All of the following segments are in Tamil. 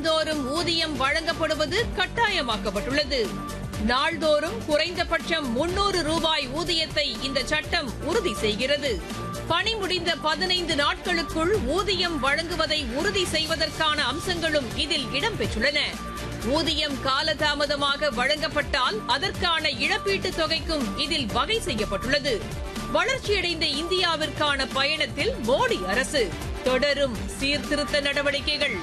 மாதந்தோறும் ஊதியம் வழங்கப்படுவது கட்டாயமாக்கப்பட்டுள்ளது. நாள்தோறும் குறைந்தபட்சம் 300 ரூபாய் ஊதியத்தை இந்த சட்டம் உறுதி செய்கிறது. பணி முடிந்த 15 நாட்களுக்குள் ஊதியம் வழங்குவதை உறுதி செய்வதற்கான அம்சங்களும் இதில் இடம்பெற்றுள்ளன. ஊதியம் காலதாமதமாக வழங்கப்பட்டால் அதற்கான இழப்பீட்டுத் தொகைக்கும் இதில் வகை செய்யப்பட்டுள்ளது. வளர்ச்சியடைந்த இந்தியாவிற்கான பயணத்தில் மோடி அரசு தொடரும் சீர்திருத்த நடவடிக்கைகள்.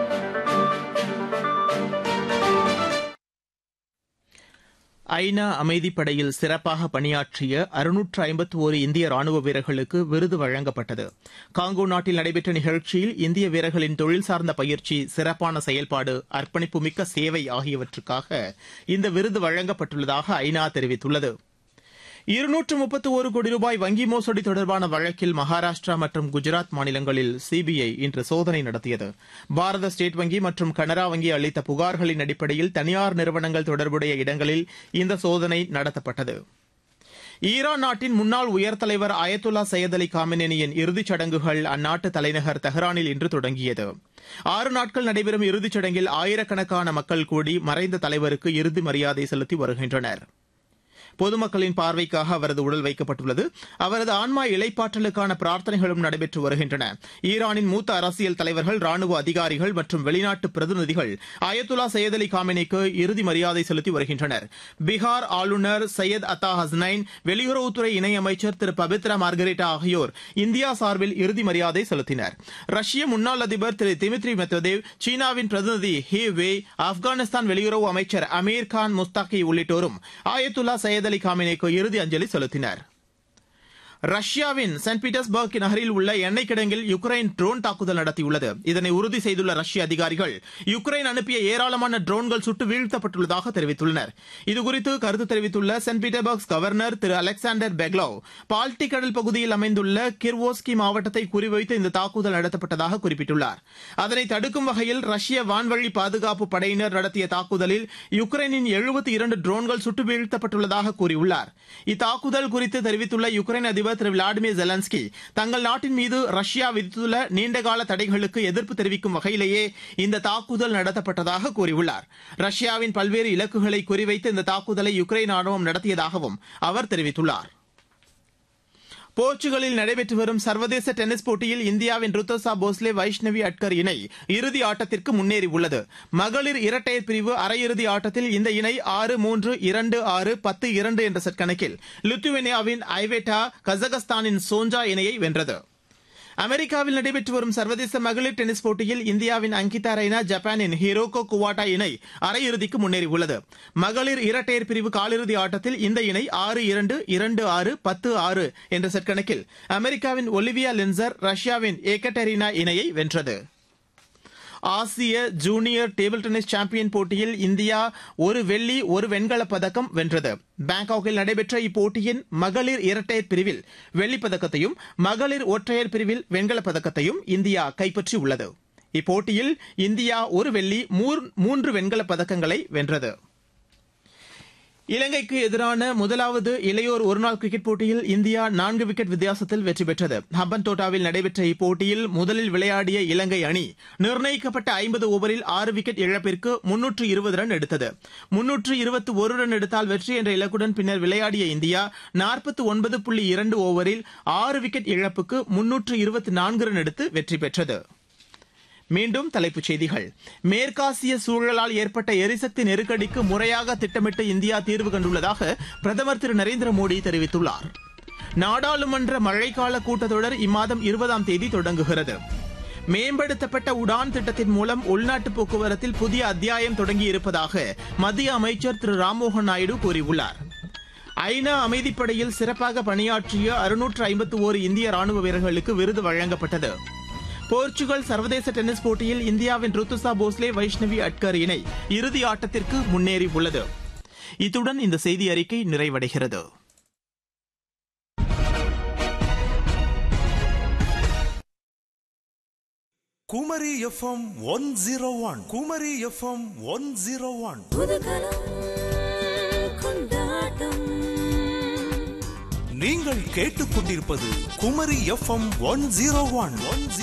ஐநா அமைதிப்படையில் சிறப்பாக பணியாற்றிய 651 இந்திய ராணுவ வீரர்களுக்கு விருது வழங்கப்பட்டது. காங்கோ நாட்டில் நடைபெற்ற நிகழ்ச்சியில் இந்திய வீரர்களின் தொழில் சார்ந்த பயிற்சி, சிறப்பான செயல்பாடு, அர்ப்பணிப்புமிக்க சேவை ஆகியவற்றுக்காக இந்த விருது வழங்கப்பட்டுள்ளதாக ஐநா தெரிவித்துள்ளது. 231 கோடி ரூபாய் வங்கி மோசடி தொடர்பான வழக்கில் மகாராஷ்டிரா மற்றும் குஜராத் மாநிலங்களில் சிபிஐ இன்று சோதனை நடத்தியது. பாரத ஸ்டேட் வங்கி மற்றும் கனரா வங்கி அளித்த புகார்களின் அடிப்படையில் தனியார் நிறுவனங்கள் தொடர்புடைய இடங்களில் இந்த சோதனை நடத்தப்பட்டது. ஈரான் நாட்டின் முன்னாள் உயர் தலைவர் அயத்துல்லா சையத் அலி காமினேனியின் இறுதிச் சடங்குகள் அந்நாட்டு தலைநகர் தெஹ்ரானில் இன்று தொடங்கியது. 6 நாட்கள் நடைபெறும் இறுதிச் சடங்கில் ஆயிரக்கணக்கான மக்கள் கூடி மறைந்த தலைவருக்கு இறுதி மரியாதை செலுத்தி வருகின்றனர். பொதுமக்களின் பார்வைக்காக அவரது உடல் வைக்கப்பட்டுள்ளது. அவரது ஆன்மா இளைப்பாற்றலுக்கான பிரார்த்தனைகளும் நடைபெற்று வருகின்றன. ஈரானின் மூத்த அரசியல் தலைவர்கள், ராணுவ அதிகாரிகள் மற்றும் வெளிநாட்டு பிரதிநிதிகள் அயத்துல்லா சையத் அலி காமினிக்கு இறுதி மரியாதை செலுத்தி வருகின்றனர். பீகார் ஆளுநர் சையத் அத்தா ஹஸ்னைன், வெளியுறவுத்துறை இணையமைச்சர் திரு பபித்ரா மார்கரெட்டா ஆகியோர் இந்தியா சார்பில் இறுதி மரியாதை செலுத்தினர். ரஷ்ய முன்னாள் அதிபர் திரு திமித்ரி மெத்வதேவ், சீனாவின் பிரதிநிதி ஹி வெய், ஆப்கானிஸ்தான் வெளியுறவு அமைச்சர் அமீர் கான் முஸ்தாகி உள்ளிட்டோரும் அயத்துல்லா சையத் அலி காமினிக்கு இறுதி அஞ்சலி செலுத்தினர். ரஷ்யாவின் சென்ட் பீட்டர்ஸ்பர்க் நகரில் உள்ள எண்ணெய் கிடங்கில் யுக்ரைன் ட்ரோன் தாக்குதல் நடத்தியுள்ளது. இதனை உறுதி செய்துள்ள ரஷ்ய அதிகாரிகள் யுக்ரைன் அனுப்பிய ஏராளமான ட்ரோன்கள் சுட்டு வீழ்த்தப்பட்டுள்ளதாக தெரிவித்துள்ளனர். இதுகுறித்து கருத்து தெரிவித்துள்ள சென்ட் பீட்டர்ஸ்பர்க் கவர்னர் திரு அலெக்சாண்டர் பெக்லோவ், பால்டிக் கடல் பகுதியில் அமைந்துள்ள கிர்வோஸ்கி மாவட்டத்தை குறிவைத்து இந்த தாக்குதல் நடத்தப்பட்டதாக குறிப்பிட்டுள்ளார். அதனை தடுக்கும் வகையில் ரஷ்ய வான்வழி பாதுகாப்பு படையினர் நடத்திய தாக்குதலில் யுக்ரைனின் 72 ட்ரோன்கள் சுட்டு வீழ்த்தப்பட்டுள்ளதாக கூறியுள்ளார். இத்தாக்குதல் குறித்து தெரிவித்துள்ள யுக்ரைன் அதிபர் திரு விளாடிமிர் ஜெலன்ஸ்கி, தங்கள் நாட்டின் மீது ரஷ்யா விதித்துள்ள நீண்டகால தடைகளுக்கு எதிர்ப்பு தெரிவிக்கும் வகையிலேயே இந்த தாக்குதல் நடத்தப்பட்டதாக கூறியுள்ளார். ரஷ்யாவின் பல்வேறு இலக்குகளை குறிவைத்து இந்த தாக்குதலை யுக்ரைன் ராணுவம் நடத்தியதாகவும் அவர் தெரிவித்துள்ளார். போர்ச்சுகலில் நடைபெற்று வரும் சர்வதேச டென்னிஸ் போட்டியில் இந்தியாவின் ருத்துசா போஸ்லே வைஷ்ணவி அட்கர் இணை இறுதி ஆட்டத்திற்கு முன்னேறியுள்ளது. மகளிர் இரட்டையர் பிரிவு அரையிறுதி ஆட்டத்தில் இந்த இணை 6-3, 2-6, 10-2 என்ற செட் கணக்கில் லித்துவேனியாவின் ஐவேட்டா, கஜகஸ்தானின் சோஞ்சா இணையை வென்றது. அமெரிக்காவில் நடைபெற்று வரும் சர்வதேச மகளிர் டென்னிஸ் போட்டியில் இந்தியாவின் அங்கிதா ரெய்னா, ஜப்பானின் ஹிரோகோ குவாட்டா இணை அரையிறுதிக்கு முன்னேறியுள்ளது. மகளிர் இரட்டையர் பிரிவு காலிறுதி ஆட்டத்தில் இந்த இணை 6-2, 2-6, 10-6 என்ற செட் கணக்கில் அமெரிக்காவின் ஒலிவியா லின்சர், ரஷ்யாவின் ஏகடெரினா இணையை வென்றது. ஆசிய ஜூனியர் டேபிள் டென்னிஸ் சாம்பியன் போட்டியில் இந்தியா 1 வெள்ளி 1 வெண்கலப் பதக்கம் வென்றது. பாங்காக்கில் நடைபெற்ற இப்போட்டியின் மகளிர் இரட்டையர் பிரிவில் வெள்ளிப் பதக்கத்தையும் மகளிர் ஒற்றையர் பிரிவில் வெண்கலப் பதக்கத்தையும் இந்தியா கைப்பற்றியுள்ளது. இப்போட்டியில் இந்தியா 1 வெள்ளி 3 வெண்கலப் பதக்கங்களை வென்றது. இலங்கைக்கு எதிரான முதலாவது இளையோர் ஒருநாள் கிரிக்கெட் போட்டியில் இந்தியா 4 விக்கெட் வித்தியாசத்தில் வெற்றி பெற்றது. ஹம்பன்தோட்டாவில் நடைபெற்ற இப்போட்டியில் முதலில் விளையாடிய இலங்கை அணி நிர்ணயிக்கப்பட்ட 50 ஓவரில் 6 விக்கெட் இழப்பிற்கு 320 ரன் எடுத்தது. 321 ரன் எடுத்தால் வெற்றி என்ற இலக்குடன் பின்னர் விளையாடிய இந்தியா 49.2 ஓவரில் 6 விக்கெட் இழப்புக்கு 324 ரன் எடுத்து வெற்றி பெற்றது. மீண்டும் தலைப்புச் செய்திகள். மேற்காசிய சூழலால் ஏற்பட்ட எரிசக்தி நெருக்கடிக்கு முறையாக திட்டமிட்டு இந்தியா தீர்வு கண்டுள்ளதாக பிரதமர் திரு நரேந்திர மோடி தெரிவித்துள்ளார். நாடாளுமன்ற மழைக்கால கூட்டத்தொடர் இம்மாதம் 20ஆம் தேதி தொடங்குகிறது. மேம்படுத்தப்பட்ட உடான் திட்டத்தின் மூலம் உள்நாட்டு போக்குவரத்தில் புதிய அத்தியாயம் தொடங்கியிருப்பதாக மத்திய அமைச்சர் திரு ராம்மோகன் நாயுடு கூறியுள்ளார். ஐநா அமைதிப்படையில் சிறப்பாக பணியாற்றிய 651 இந்திய ராணுவ வீரர்களுக்கு விருது வழங்கப்பட்டது. போர்ச்சுகல் சர்வதேச டென்னிஸ் போட்டியில் இந்தியாவின் ருத்துசா போஸ்லே வைஷ்ணவி அட்கர் இணை இறுதி ஆட்டத்திற்கு முன்னேறியுள்ளது. இத்துடன் இந்த செய்தி அறிக்கை நிறைவடைகிறது. குமரி எஃப்எம் 101. குமரி எஃப்எம் 101. நீங்கள் கேட்டுக்கொண்டிருப்பது குமரி எஃப்எம் 101.